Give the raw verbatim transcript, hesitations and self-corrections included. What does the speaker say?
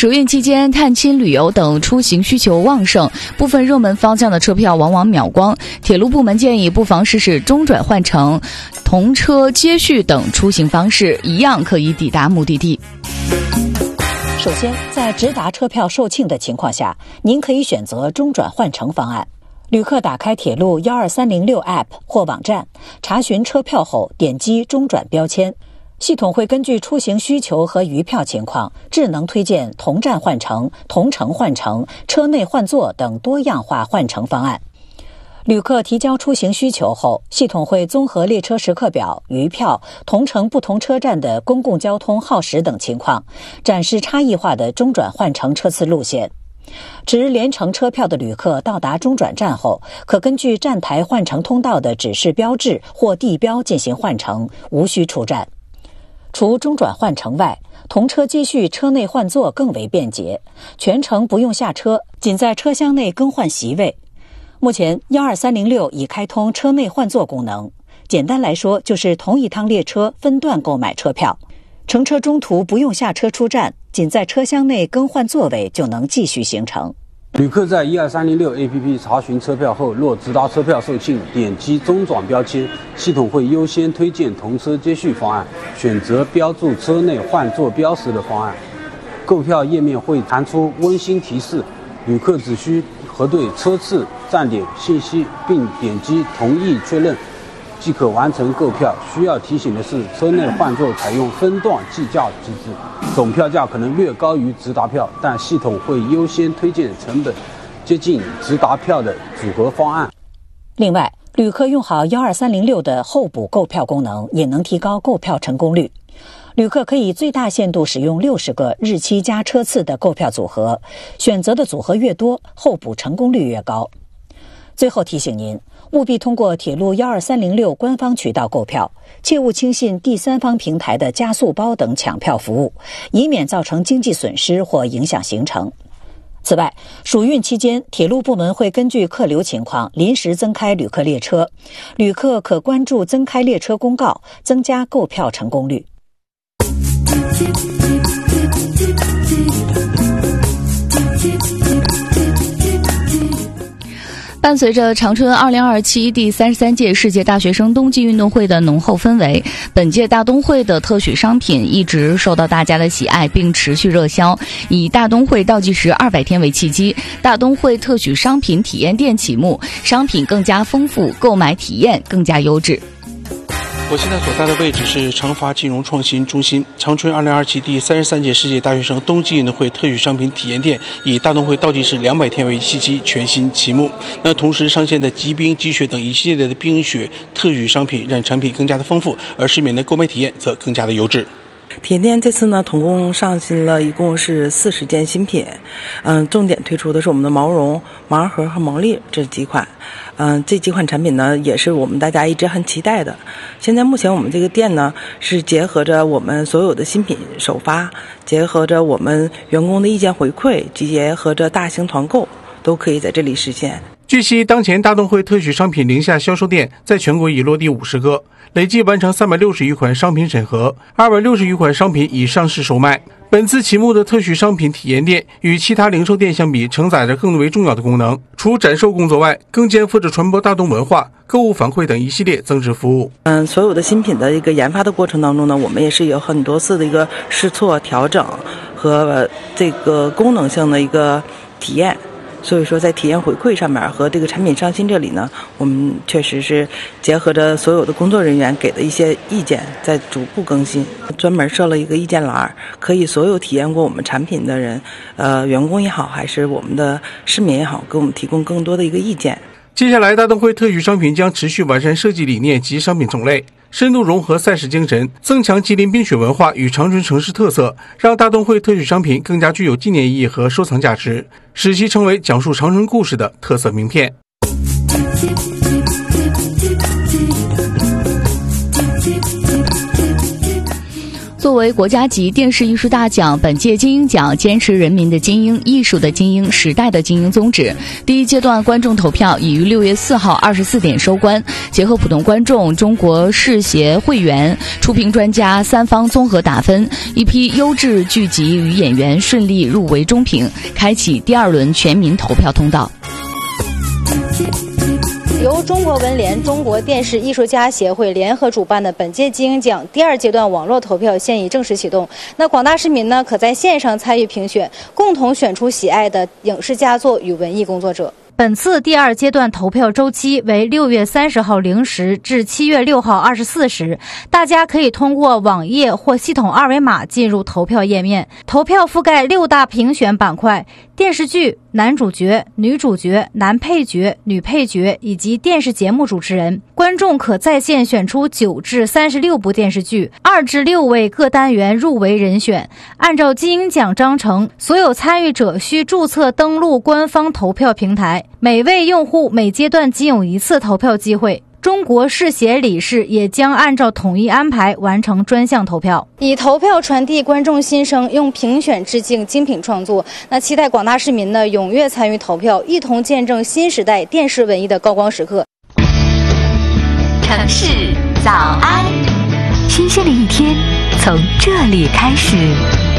暑运期间，探亲旅游等出行需求旺盛，部分热门方向的车票往往秒光。铁路部门建议不妨试试中转换乘、同车接续等出行方式，一样可以抵达目的地。 首先，在直达车票售罄的情况下，您可以选择中转换乘方案。旅客打开铁路一二三零六 App 或网站，查询车票后点击中转标签，系统会根据出行需求和余票情况，智能推荐同站换乘、同乘换乘、车内换座等多样化换乘方案。旅客提交出行需求后，系统会综合列车时刻表、余票、同乘不同车站的公共交通耗时等情况，展示差异化的中转换乘车次路线。持联程车票的旅客到达中转站后，可根据站台换乘通道的指示标志或地标进行换乘，无需出站。除中转换乘外，同车接续车内换座更为便捷，全程不用下车，仅在车厢内更换席位。目前一二三零六已开通车内换座功能，简单来说就是同一趟列车分段购买车票，乘车中途不用下车出站，仅在车厢内更换座位就能继续行程。 旅客在一二三零六 A P P 查询车票后，若直达车票售罄，点击中转标签，系统会优先推荐同车接续方案，选择标注车内换座标识的方案。购票页面会弹出温馨提示，旅客只需核对车次、站点信息，并点击同意确认，即可完成购票。需要提醒的是，车内换座采用分段计价机制，总票价可能略高于直达票，但系统会优先推荐成本接近直达票的组合方案。 另外，旅客用好一二三零六的候补购票功能，也能提高购票成功率。旅客可以最大限度使用六十个日期加车次的购票组合，选择的组合越多，候补成功率越高。最后提醒您，务必通过铁路一二三零六官方渠道购票，切勿轻信第三方平台的加速包等抢票服务，以免造成经济损失或影响行程。此外，暑运期间，铁路部门会根据客流情况临时增开旅客列车，旅客可关注增开列车公告，增加购票成功率。 伴随着长春二零二七第三十三届世界大学生冬季运动会的浓厚氛围，本届大冬会的特许商品一直受到大家的喜爱，并持续热销。以大冬会倒计时二百天为契机，大冬会特许商品体验店启幕，商品更加丰富，购买体验更加优质。 我现在所在的位置是成华金融创新中心。长春二零二七第三十三届世界大学生冬季运动会特许商品体验店以大冬会倒计时两百天为契机，全新启幕。那同时上线的极冰、积雪等一系列的冰雪特许商品，让产品更加的丰富，而市民的购买体验则更加的优质。 体验店这次呢，总共上新了一共是四十件新品，嗯，重点推出的是我们的毛绒、盲盒和毛栗这几款，嗯，这几款产品呢，也是我们大家一直很期待的。现在目前我们这个店呢，是结合着我们所有的新品首发，结合着我们员工的意见回馈，结合着大型团购，都可以在这里实现。 据悉，当前大冬会特许商品零下销售店在全国已落地五十个，累计完成三百六十余款商品审核，二百六十余款商品已上市售卖。本次启幕的特许商品体验店与其他零售店相比，承载着更为重要的功能。除展售工作外，更肩负着传播大冬文化、购物反馈等一系列增值服务。 嗯，所有的新品的一个研发的过程当中呢，我们也是有很多次的一个试错、调整和这个功能性的一个体验。所以说在体验回馈上面和这个产品上新这里呢，我们确实是结合着所有的工作人员给的一些意见，在逐步更新，专门设了一个意见栏，可以所有体验过我们产品的人，呃，员工也好，还是我们的市民也好，给我们提供更多的一个意见。 接下来，大冬会特许商品将持续完善设计理念及商品种类，深度融合赛事精神，增强吉林冰雪文化与长春城市特色，让大冬会特许商品更加具有纪念意义和收藏价值，使其成为讲述长春故事的特色名片。 作作为国家级电视艺术大奖，本届金鹰奖坚持人民的精英、艺术的精英、时代的精英宗旨。第一阶段观众投票已于六月四号二十四点收官。结合普通观众、中国视协会员、初评专家三方综合打分，一批优质剧集与演员顺利入围中评，开启第二轮全民投票通道。 由中国文联、中国电视艺术家协会联合主办的本届金鹰奖第二阶段网络投票现已正式启动。那广大市民呢，可在线上参与评选，共同选出喜爱的影视佳作与文艺工作者。 本次第二阶段投票周期为六月三十号零时至七月六号二十四时，大家可以通过网页或系统二维码进入投票页面。投票覆盖六大评选板块：电视剧、男主角、女主角、男配角、女配角以及电视节目主持人。观众可在线选出九至三十六部电视剧，二至六位各单元入围人选。按照金鹰奖章程，所有参与者需注册登录官方投票平台。每位用户每阶段仅有一次投票机会。中国视协理事也将按照统一安排完成专项投票， 以投票传递观众心声，用评选致敬精品创作。那期待广大市民呢踊跃参与投票，一同见证新时代电视文艺的高光时刻。 城市早安，新鲜的一天从这里开始。